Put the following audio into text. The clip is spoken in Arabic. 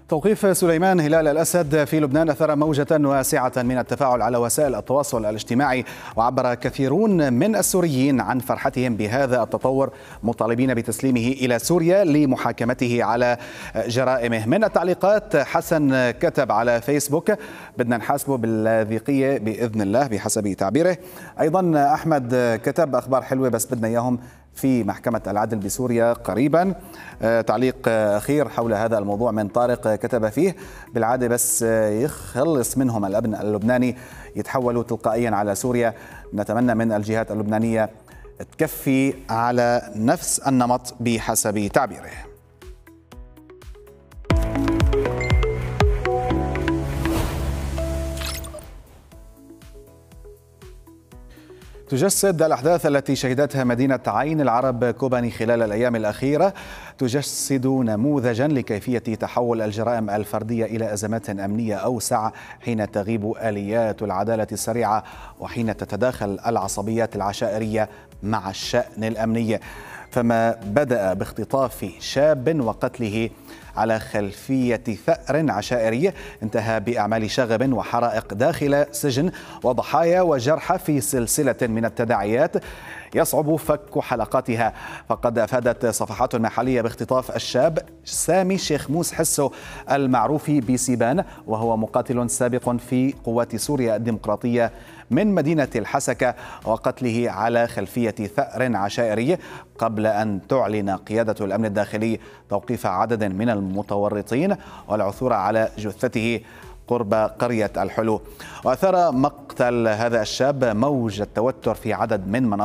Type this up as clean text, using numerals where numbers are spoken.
توقيف سليمان هلال الأسد في لبنان أثار موجة واسعة من التفاعل على وسائل التواصل الاجتماعي، وعبر كثيرون من السوريين عن فرحتهم بهذا التطور، مطالبين بتسليمه إلى سوريا لمحاكمته على جرائمه. من التعليقات حسن كتب على فيسبوك: بدنا نحاسبه باللاذقية بإذن الله بحسب تعبيره. أيضا أحمد كتب: أخبار حلوة بس بدنا إياهم في محكمة العدل بسوريا قريبا. تعليق أخير حول هذا الموضوع من طارق كتب فيه: بالعادة بس يخلص منهم الأبن اللبناني يتحولوا تلقائيا على سوريا. نتمنى من الجهات اللبنانية تكفي على نفس النمط بحسب تعبيره. تجسد الأحداث التي شهدتها مدينة عين العرب كوباني خلال الأيام الأخيرة تجسد نموذجا لكيفية تحول الجرائم الفردية إلى أزمات أمنية أوسع حين تغيب آليات العدالة السريعة وحين تتداخل العصبيات العشائرية مع الشأن الأمني. فما بدأ باختطاف شاب وقتله على خلفية ثأر عشائري انتهى بأعمال شغب وحرائق داخل سجن وضحايا وجرحى في سلسلة من التداعيات يصعب فك حلقاتها. فقد أفادت صفحات محلية باختطاف الشاب سامي شيخ موس حسو المعروف بسيبان، وهو مقاتل سابق في قوات سوريا الديمقراطية، من مدينة الحسكة، وقتله على خلفية ثأر عشائري، قبل أن تعلن قيادة الأمن الداخلي توقيف عدد من المتورطين والعثور على جثته قرب قرية الحلو. وأثار مقتل هذا الشاب موج التوتر في عدد من مناطق